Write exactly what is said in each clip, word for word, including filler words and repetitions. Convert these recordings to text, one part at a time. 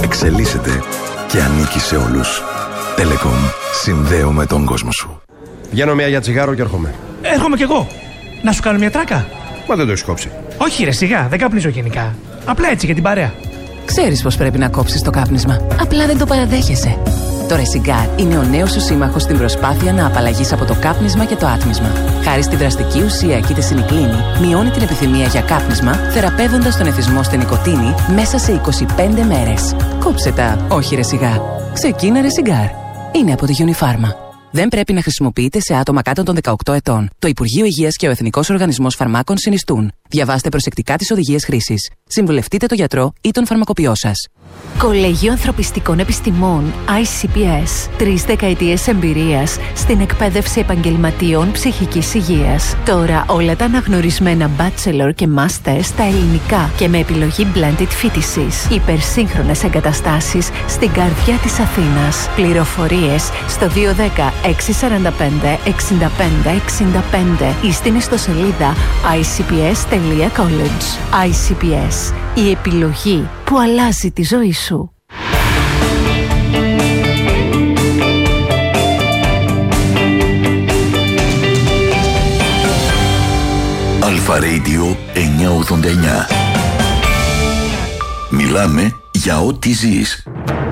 εξελίσσεται και ανήκει σε όλους. Telecom. Συνδέομαι τον κόσμο σου. Βγαίνω μία για τσιγάρο και έρχομαι. Έρχομαι κι εγώ. Να σου κάνω μια τράκα. Μα δεν το έχεις κόψει. Όχι, ρε, σιγά, δεν καπνίζω γενικά. Απλά έτσι για την παρέα. Ξέρεις πως πρέπει να κόψεις το κάπνισμα. Απλά δεν το παραδέχεσαι. Το Resigar είναι ο νέος σου σύμμαχος στην προσπάθεια να απαλλαγείς από το κάπνισμα και το άτμισμα. Χάρη στη δραστική ουσία κητεσινικλίνη, μειώνει την επιθυμία για κάπνισμα, θεραπεύοντας τον εθισμό στην νοικοτήνη μέσα σε είκοσι πέντε μέρες. Κόψε τα, όχι Resigar. Ξεκίνα Resigar. Είναι από τη Unifarma. Δεν πρέπει να χρησιμοποιείται σε άτομα κάτω των δεκαοκτώ ετών. Το Υπουργείο Υγείας και ο Εθνικός Οργανισμός Φαρμάκων συνιστούν. Διαβάστε προσεκτικά τις οδηγίες χρήσης. Συμβουλευτείτε τον γιατρό ή τον φαρμακοποιό σας. Κολέγιο Ανθρωπιστικών Επιστημών άι σι πι ες. Τρεις δεκαετίες εμπειρίας στην εκπαίδευση επαγγελματίων ψυχικής υγείας. Τώρα όλα τα αναγνωρισμένα bachelor και master στα ελληνικά και με επιλογή blended φοιτησής. Υπερσύγχρονες εγκαταστάσεις στην καρδιά της Αθήνας. Πληροφορίες στο δύο ένα μηδέν έξι τέσσερα πέντε εξήντα πέντε εξήντα πέντε ή στην ιστοσελίδα άι σι πι ες τελεία college. άι σι πι ες. Η επιλογή που αλλάζει τη ζωή σου. Αλφα Radio εννιακόσια ογδόντα εννιά. Μιλάμε για ό,τι ζεις.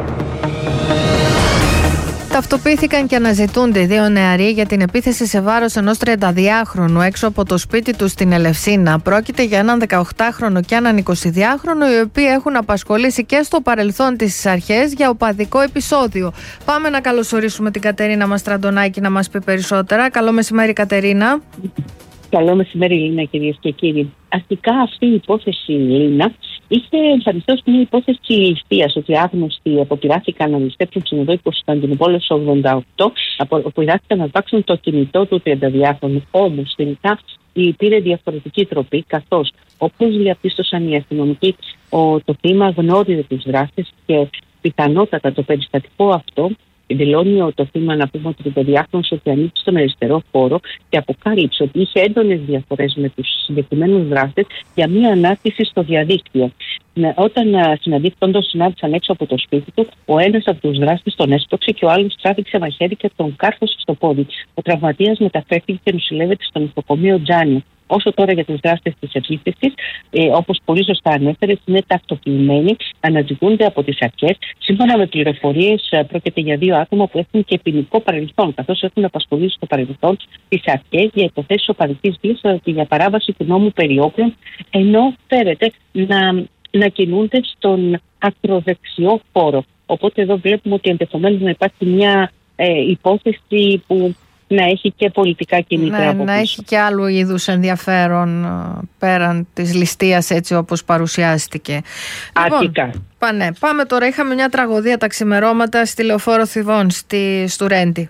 Ταυτοποιήθηκαν και αναζητούνται οι δύο νεαροί για την επίθεση σε βάρος ενός τριανταδυάχρονου έξω από το σπίτι του στην Ελευσίνα. Πρόκειται για έναν δεκαοκτάχρονο και έναν εικοσιδυάχρονο, οι οποίοι έχουν απασχολήσει και στο παρελθόν τις αρχές για οπαδικό επεισόδιο. Πάμε να καλωσορίσουμε την Κατερίνα Μαστραντονάκη να μας πει περισσότερα. Καλό μεσημέρι, Κατερίνα. Καλό μεσημέρι, Λίνα, κυρίες και κύριοι. Αρχικά αυτή η υπόθεση, Λίνα, είχε εμφανιστεί ως μια υπόθεση ληστείας, ότι άγνωστοι αποπειράθηκαν να ληστέψουν συνοδό η Κωνσταντινούπολης ογδόντα οκτώ, αποπειράθηκαν να αρπάξουν το κινητό του τριανταδυάχρονου. Όμως τελικά πήρε διαφορετική τροπή, καθώς όπως διαπίστωσαν οι αστυνομικοί, ο, το θύμα γνώριζε τους δράστες και πιθανότατα το περιστατικό αυτό δηλώνει το θύμα, να πούμε, ότι το τριανταδυάχρονος ότι ανήκει στον αριστερό χώρο και αποκάλυψε ότι είχε έντονες διαφορές με τους συγκεκριμένους δράστες για μία ανάρτηση στο διαδίκτυο. Όταν συναντήθηκαν, τον συνάντησαν έξω από το σπίτι του, ο ένας από τους δράστες τον έσπρωξε και ο άλλος τράβηξε μαχαίρι και τον κάρφωσε στο πόδι. Ο τραυματίας μεταφέρθηκε και νοσηλεύεται στο νοσοκομείο Τζάνιο. Όσο τώρα για τους δράστες της επίθεσης, ε, όπως πολύ σωστά ανέφερες, είναι τακτοποιημένοι, αναζητούνται από τις αρχές. Σύμφωνα με πληροφορίες, πρόκειται για δύο άτομα που έχουν και ποινικό παρελθόν, καθώς έχουν απασχολήσει στο παρελθόν τις αρχές για υποθέσεις οπαδικής βίας και για παράβαση του νόμου περί όπλων, ενώ φέρεται να, να κινούνται στον ακροδεξιό χώρο. Οπότε εδώ βλέπουμε ότι ενδεχομένως να υπάρχει μια ε, υπόθεση που να έχει και πολιτικά κινήτρα. Ναι, από να πίσω. έχει και άλλου είδους ενδιαφέρον πέραν της ληστείας, έτσι όπως παρουσιάστηκε. Αττικά. Λοιπόν, πάνε, πάμε τώρα. Είχαμε μια τραγωδία τα ξημερώματα στη Λεωφόρο Θηβών, στη Στουρέντη.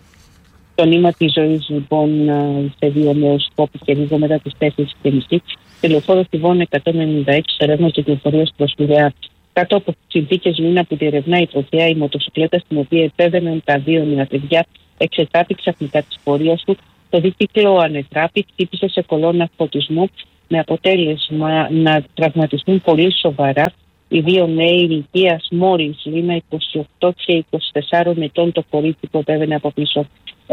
Το νήμα της ζωής, λοιπόν, σε δύο νέους κόπους και λίγο μετά τις τέσσερις και μισή. Στη Λεωφόρο Θηβών εκατόν ενενήντα έξι, σε ρεύμα κυκλοφορίας προς Πειραιά. Κάτω από τις συνθήκες, Λίνα, που διερευνά η τροχέα, η μοτοσυκλέτα στην οποία επέβαιναν τα δύο νέα παιδιά εξετάπη ξαφνικά της πορείας του. Το δίκυκλο ανετράπη, χτύπησε σε κολόνα φωτισμού, με αποτέλεσμα να τραυματιστούν πολύ σοβαρά οι δύο νέοι ηλικίας μόλις, Λίνα, είκοσι οκτώ και είκοσι τέσσερα ετών, το κορίτσι που επέβαινε από πίσω.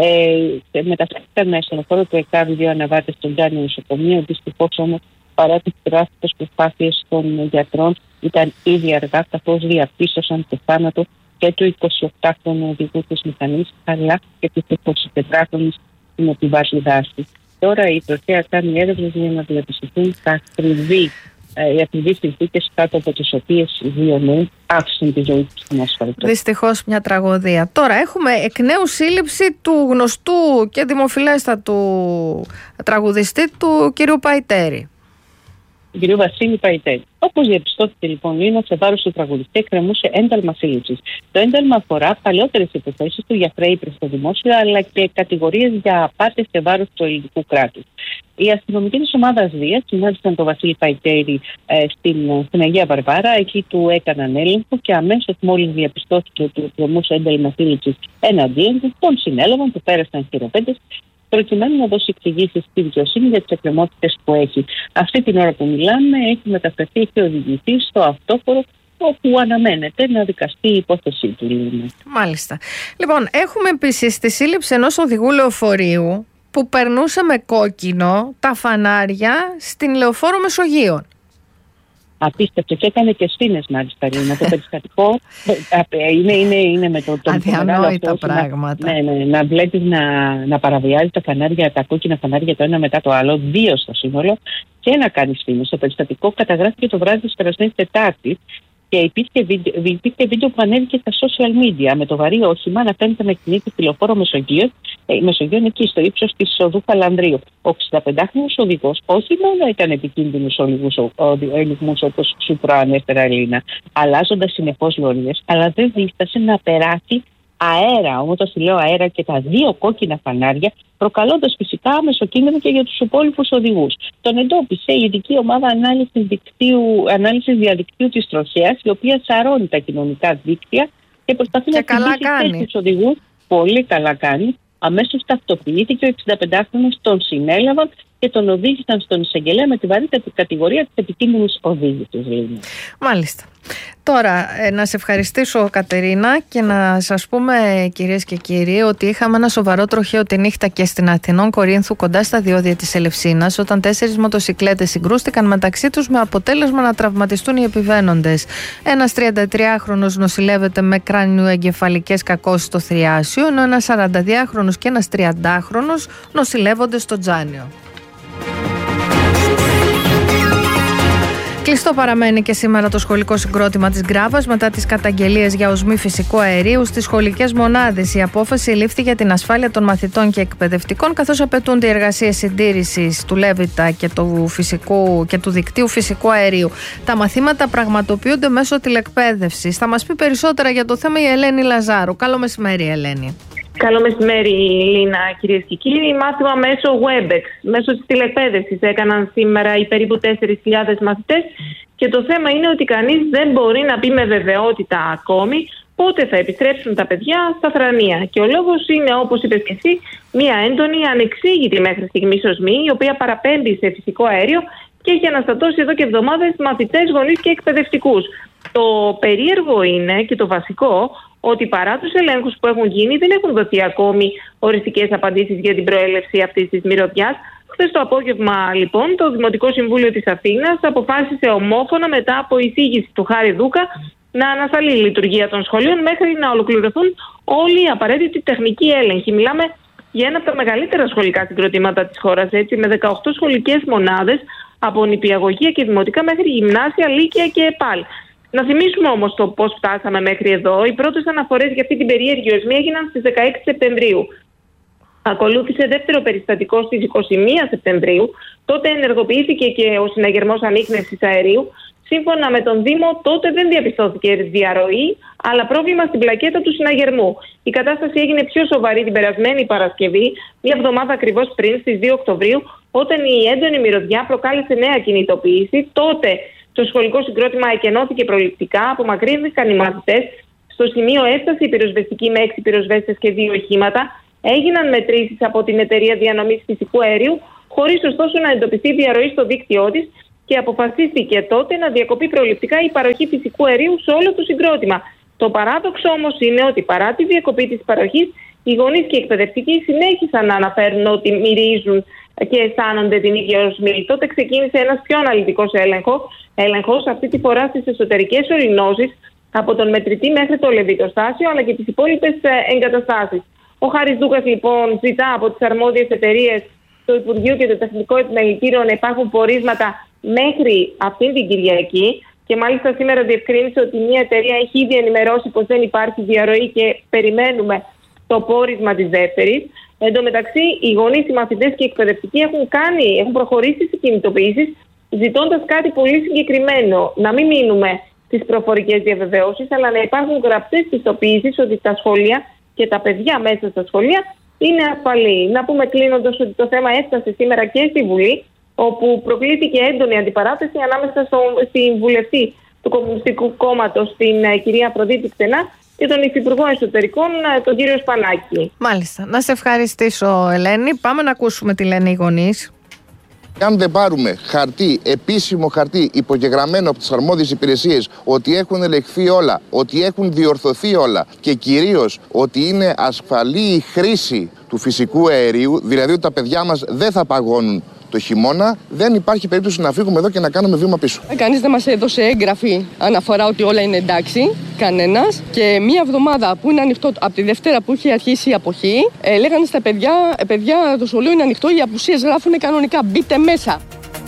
Ε, μεταφέρθηκαν στον χώρο του ΕΚΑΒ δύο αναβάτες στον Τζάνιο νοσοκομείο. Δυστυχώς όμως, παρά τις τεράστιες προσπάθειες των γιατρών, ήταν ήδη αργά, καθώς διαπίστωσαν το θάνατο και του εικοσιοκτάχρονου οδηγού της μηχανής, αλλά και της εικοσιτετράχρονης στην επιβάση δάση. Τώρα η τροχέα κάνει έρευνες για να διαπιστωθούν τα ακριβή, ε, οι ακριβείς συνθήκες κάτω από τις οποίες οι δύο νέοι άφησαν τη ζωή τους στην ασφαλτό. Δυστυχώς μια τραγωδία. Τώρα έχουμε εκ νέου σύλληψη του γνωστού και δημοφιλέστατου τραγουδιστή του κυρίου Παϊτέρη. Του κ. Βασίλη Παϊτέρη. Όπως διαπιστώθηκε, λοιπόν, Λίνα, σε βάρος του τραγουδιστή εκκρεμούσε ένταλμα σύλληψης. Το ένταλμα αφορά παλαιότερες υποθέσεις του για χρέη προς το δημόσιο, αλλά και κατηγορίες για απάτες σε βάρος του ελληνικού κράτους. Οι αστυνομικοί της ομάδας Δίας συνάντησαν τον Βασίλη Παϊτέρη ε, στην, στην Αγία Βαρβάρα. Εκεί του έκαναν έλεγχο και αμέσως, μόλις διαπιστώθηκε ότι εκκρεμούσε ένταλμα σύλληψης εναντίον του, τον συνέλαβαν, του πέρασαν χειροπέντες, προκειμένου να δώσει εξηγήσεις στη δικαιοσύνη για τις εκκρεμότητες που έχει. Αυτή την ώρα που μιλάμε, έχει μεταφερθεί και οδηγηθεί στο αυτόφορο όπου αναμένεται να δικαστεί η υπόθεσή του. Λίνα. Μάλιστα. Λοιπόν, έχουμε επίσης τη σύλληψη ενός οδηγού λεωφορείου που περνούσε με κόκκινο τα φανάρια στην λεωφόρο Μεσογείων. Απίστευτο, και έκανε και σφήνες μάλιστα, Λίνα. Το περιστατικό είναι, είναι, είναι με το, το αδιανόητα πράγματα. Να, ναι, ναι, να βλέπεις να, να παραβιάζει τα φανάρια, τα κόκκινα φανάρια το ένα μετά το άλλο, δύο στο σύνολο, και να κάνει σφήνες. Το περιστατικό καταγράφηκε το βράδυ της περασμένης Τετάρτης και υπήρχε βίντεο, υπήρχε βίντεο που ανέβηκε στα social media με το βαρύ όχημα να φαίνεται να κινείται στη λεωφόρο Μεσογείων, ε, Μεσογείων εκεί στο ύψος της οδού Χαλανδρίου. Ο εξηνταπεντάχρονος οδηγός όχι μόνο ήταν επικίνδυνος οδηγμούς όπως σου προανέφερα, Ελίνα, αλλάζοντας συνεχώς λωρίες, αλλά δεν δίστασε να περάσει αέρα, όμως το λέω αέρα, και τα δύο κόκκινα φανάρια, προκαλώντας φυσικά άμεσο κίνδυνο και για τους υπόλοιπους οδηγούς. Τον εντόπισε η ειδική ομάδα ανάλυσης, δικτύου, ανάλυσης διαδικτύου της τροχέας, η οποία σαρώνει τα κοινωνικά δίκτυα και προσπαθεί και να θυμίσει τους οδηγούς. Πολύ καλά κάνει. Αμέσως ταυτοποιήθηκε ο εξηνταπεντάχρονος, τον συνέλαβαν και τον οδήγησαν στον εισαγγελέα με τη βαρύτερη κατηγορία της επικίνδυνης οδήγησης. Μάλιστα. Τώρα, ε, να σε ευχαριστήσω, Κατερίνα, και να σας πούμε, κυρίες και κύριοι, ότι είχαμε ένα σοβαρό τροχαίο τη νύχτα και στην Αθηνών Κορίνθου, κοντά στα διόδια της Ελευσίνας, όταν τέσσερις μοτοσικλέτες συγκρούστηκαν μεταξύ τους με αποτέλεσμα να τραυματιστούν οι επιβαίνοντες. Ένας τριαντατριάχρονος νοσηλεύεται με κράνιο-εγκεφαλικές κακώσεις στο θριάσιο, ενώ ένας σαρανταδυάχρονος και ένας τριαντάχρονος νοσηλεύονται στο Τζάνιο. Κλειστό παραμένει και σήμερα το σχολικό συγκρότημα της Γκράβας μετά τις καταγγελίες για οσμή φυσικού αερίου στις σχολικές μονάδες. Η απόφαση λήφθη για την ασφάλεια των μαθητών και εκπαιδευτικών, καθώς απαιτούνται οι εργασίες συντήρησης του Λέβητα και του, φυσικού, και του δικτύου φυσικού αερίου. Τα μαθήματα πραγματοποιούνται μέσω τηλεκπαίδευσης. Θα μας πει περισσότερα για το θέμα η Ελένη Λαζάρου. Καλό μεσημέρι, Ελένη. Καλό μεσημέρι, Λίνα, κυρίες και κύριοι. Μάθημα μέσω WebEx, μέσω της τηλεκπαίδευσης έκαναν σήμερα οι περίπου τέσσερις χιλιάδες μαθητές και το θέμα είναι ότι κανείς δεν μπορεί να πει με βεβαιότητα ακόμη πότε θα επιστρέψουν τα παιδιά στα θρανία. Και ο λόγος είναι, όπως είπες και εσύ, μια έντονη, ανεξήγητη μέχρι στιγμής οσμή, η οποία παραπέμπει σε φυσικό αέριο και έχει αναστατώσει εδώ και εβδομάδες μαθητές, γονείς και εκπαιδευτικούς. Το περίεργο είναι και το βασικό, ότι παρά τους ελέγχους που έχουν γίνει δεν έχουν δοθεί ακόμη οριστικές απαντήσεις για την προέλευση αυτής της μυρωδιάς. Χθες το απόγευμα, λοιπόν, το Δημοτικό Συμβούλιο της Αθήνας αποφάσισε ομόφωνα, μετά από εισήγηση του Χάρη Δούκα, να ανασταλεί η λειτουργία των σχολείων μέχρι να ολοκληρωθούν όλοι οι απαραίτητοι τεχνικοί έλεγχοι. Μιλάμε για ένα από τα μεγαλύτερα σχολικά συγκροτήματα της χώρας, έτσι, με δεκαοκτώ σχολικές μονάδες από νηπιαγωγεία και δημοτικά μέχρι γυμνάσια, λύκεια και ΕΠΑΛ. Να θυμίσουμε όμως το πώς φτάσαμε μέχρι εδώ. Οι πρώτες αναφορές για αυτή την περίεργη οσμή έγιναν στις δεκαέξι Σεπτεμβρίου. Ακολούθησε δεύτερο περιστατικό στις είκοσι μία Σεπτεμβρίου. Τότε ενεργοποιήθηκε και ο συναγερμός ανίκνευσης αερίου. Σύμφωνα με τον Δήμο, τότε δεν διαπιστώθηκε διαρροή, αλλά πρόβλημα στην πλακέτα του συναγερμού. Η κατάσταση έγινε πιο σοβαρή την περασμένη Παρασκευή, μια εβδομάδα ακριβώς πριν, στις δύο Οκτωβρίου, όταν η έντονη μυρωδιά προκάλεσε νέα κινητοποίηση. Τότε το σχολικό συγκρότημα εκενώθηκε προληπτικά, απομακρύνθηκαν οι μαθητές. Στο σημείο έφτασε η πυροσβεστική με έξι πυροσβέστες και δύο οχήματα. Έγιναν μετρήσεις από την εταιρεία διανομής φυσικού αερίου, χωρίς ωστόσο να εντοπιστεί διαρροή στο δίκτυό της, και αποφασίστηκε τότε να διακοπεί προληπτικά η παροχή φυσικού αερίου σε όλο το συγκρότημα. Το παράδοξο όμως είναι ότι παρά τη διακοπή της παροχής, οι γονείς και οι εκπαιδευτικοί συνέχισαν να αναφέρουν ότι μυρίζουν και αισθάνονται την ίδια οσμή. Τότε ξεκίνησε ένας πιο αναλυτικός έλεγχο, έλεγχος, αυτή τη φορά στις εσωτερικές ορεινώσεις, από τον μετρητή μέχρι το λεβιτοστάσιο, αλλά και τις υπόλοιπες εγκαταστάσεις. Ο Χάρης Δούκας, λοιπόν, ζητά από τις αρμόδιες εταιρείες, το Υπουργείο και το Τεχνικό Επιμελητήριο, να υπάρχουν πορίσματα μέχρι αυτήν την Κυριακή. Και μάλιστα σήμερα διευκρίνησε ότι μια εταιρεία έχει ήδη ενημερώσει πως δεν υπάρχει διαρροή και περιμένουμε το πόρισμα της δεύτερης. Εν τω μεταξύ, οι γονείς, οι μαθητές και οι εκπαιδευτικοί έχουν, κάνει, έχουν προχωρήσει σε κινητοποιήσεις, ζητώντας κάτι πολύ συγκεκριμένο. Να μην μείνουμε στις προφορικές διαβεβαιώσεις, αλλά να υπάρχουν γραπτές πιστοποιήσεις ότι τα σχολεία και τα παιδιά μέσα στα σχολεία είναι ασφαλή. Να πούμε κλείνοντας ότι το θέμα έφτασε σήμερα και στη Βουλή, όπου προκλήθηκε έντονη αντιπαράθεση ανάμεσα στο, στην βουλευτή του Κομμουνιστικού Κόμματος, την uh, κυρία Αφροδίτη Ξενά, και τον Υφυπουργό Εσωτερικών, uh, τον κύριο Σπανάκη. Μάλιστα. Να σε ευχαριστήσω, Ελένη. Πάμε να ακούσουμε τι λένε οι γονείς. Αν δεν πάρουμε χαρτί, επίσημο χαρτί, υπογεγραμμένο από τις αρμόδιες υπηρεσίες, ότι έχουν ελεγχθεί όλα, ότι έχουν διορθωθεί όλα και κυρίως ότι είναι ασφαλή η χρήση του φυσικού αερίου, δηλαδή ότι τα παιδιά μας δεν θα παγώνουν το χειμώνα, δεν υπάρχει περίπτωση να φύγουμε εδώ και να κάνουμε βήμα πίσω. Κανείς δεν μας έδωσε έγγραφη αναφορά ότι όλα είναι εντάξει, κανένας. Και μία εβδομάδα που είναι ανοιχτό, από τη Δευτέρα που είχε αρχίσει η αποχή, ε, λέγανε στα παιδιά, ε, παιδιά, το σχολείο είναι ανοιχτό, οι απουσίες γράφουν κανονικά, μπείτε μέσα.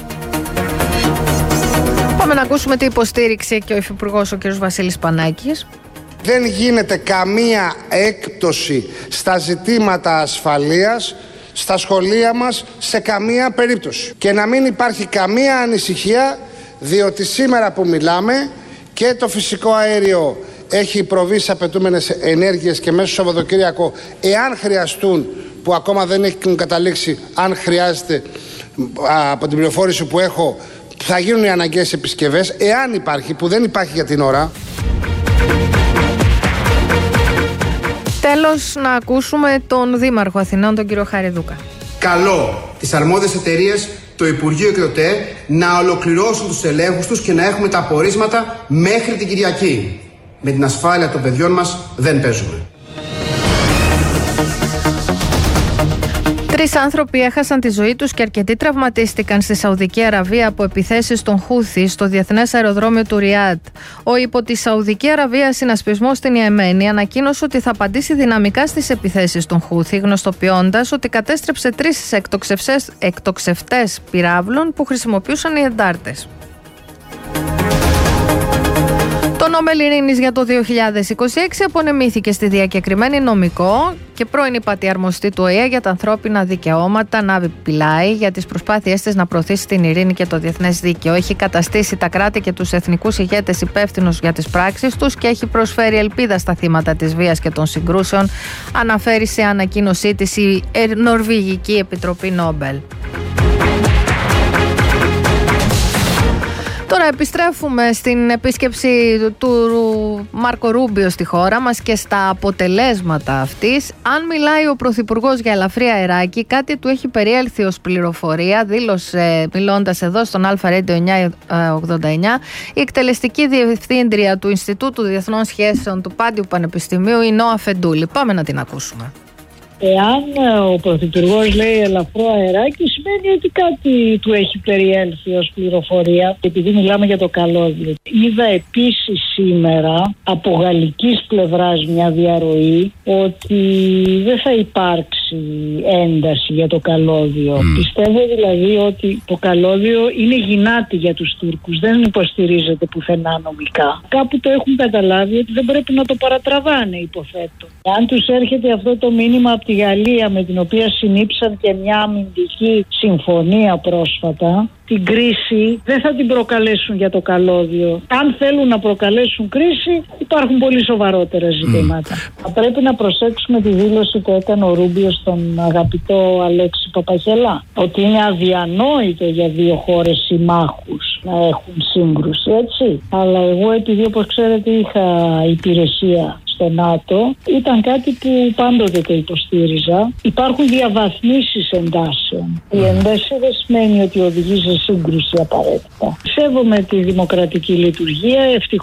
Πάμε να ακούσουμε τι υποστήριξε και ο Υφυπουργός, ο κ. Βασίλης Πανάκης. Δεν γίνεται καμία έκπτωση στα ζητήματα ασφαλείας στα σχολεία μας σε καμία περίπτωση. Και να μην υπάρχει καμία ανησυχία, διότι σήμερα που μιλάμε και το φυσικό αέριο έχει προβεί σε απαιτούμενες ενέργειες και μέσα στο Σαββατοκύριακο, εάν χρειαστούν, που ακόμα δεν έχουν καταλήξει, αν χρειάζεται, από την πληροφόρηση που έχω, θα γίνουν οι αναγκαίες επισκευές, εάν υπάρχει, που δεν υπάρχει για την ώρα. Τέλος, να ακούσουμε τον Δήμαρχο Αθηνών, τον κύριο Χαριδούκα. Καλώ τις αρμόδιες εταιρείες, το Υπουργείο και το ΤΕ να ολοκληρώσουν τους ελέγχους τους και να έχουμε τα απορίσματα μέχρι την Κυριακή. Με την ασφάλεια των παιδιών μας δεν παίζουμε. Τρεις άνθρωποι έχασαν τη ζωή τους και αρκετοί τραυματίστηκαν στη Σαουδική Αραβία από επιθέσεις των Χούθι στο διεθνές αεροδρόμιο του Ριάντ. Ο υπό τη Σαουδική Αραβία συνασπισμός στην Ιεμένη ανακοίνωσε ότι θα απαντήσει δυναμικά στις επιθέσεις των Χούθι, γνωστοποιώντας ότι κατέστρεψε τρεις εκτοξευτές πυράβλων που χρησιμοποιούσαν οι εντάρτες. Το Νόμπελ Ειρήνης για το δύο χιλιάδες είκοσι έξι απονεμήθηκε στη διακεκριμένη νομικό και πρώην υπατιαρμοστή του Ο Ε Ε για τα ανθρώπινα δικαιώματα, Νάβη Πιλάη, για τις προσπάθειές της να προωθήσει την ειρήνη και το διεθνές δίκαιο. Έχει καταστήσει τα κράτη και τους εθνικούς ηγέτες υπεύθυνους για τις πράξεις τους και έχει προσφέρει ελπίδα στα θύματα της βίας και των συγκρούσεων, αναφέρει σε ανακοίνωσή της η Νορβηγική Επιτροπή Νόμπελ. Τώρα επιστρέφουμε στην επίσκεψη του Μάρκο Ρούμπιο στη χώρα μας και στα αποτελέσματα αυτής. Αν μιλάει ο Πρωθυπουργός για ελαφρύ αεράκι, κάτι του έχει περιέλθει ως πληροφορία, δήλωσε μιλώντας εδώ στον Αλφα Ρέντιο εννιακόσια ογδόντα εννιά η εκτελεστική διευθύντρια του Ινστιτούτου Διεθνών Σχέσεων του Πάντιου Πανεπιστημίου, η Νόα Φεντούλη. Πάμε να την ακούσουμε. Εάν ο Πρωθυπουργός λέει ελαφρό αεράκι, σημαίνει ότι κάτι του έχει περιέλθει ως πληροφορία. Επειδή μιλάμε για το καλώδιο, είδα επίσης σήμερα από γαλλικής πλευράς μια διαρροή ότι δεν θα υπάρξει ένταση για το καλώδιο. Mm. Πιστεύω δηλαδή ότι το καλώδιο είναι γυνάτη για τους Τούρκους, δεν υποστηρίζεται πουθενά νομικά. Κάπου το έχουν καταλάβει ότι δεν πρέπει να το παρατραβάνε, υποθέτω. Αν τους έρχεται αυτό το μήνυμα από τη Γαλλία, με την οποία συνήψαν και μια αμυντική συμφωνία πρόσφατα, την κρίση δεν θα την προκαλέσουν για το καλώδιο. Αν θέλουν να προκαλέσουν κρίση, υπάρχουν πολύ σοβαρότερα ζητήματα. Mm. Θα πρέπει να προσέξουμε τη δήλωση που έκανε ο Ρούμπιο στον αγαπητό Αλέξη Παπαχελά, ότι είναι αδιανόητο για δύο χώρες συμμάχους να έχουν σύγκρουση, έτσι. Αλλά εγώ, επειδή όπως ξέρετε είχα υπηρεσία στο ΝΑΤΟ, ήταν κάτι που πάντοτε το υποστήριζα. Υπάρχουν διαβαθμίσεις εντάσεων. Η εντάση δεν σημαίνει ότι οδηγεί σε σύγκρουση απαραίτητα. Σέβομαι τη δημοκρατική λειτουργία.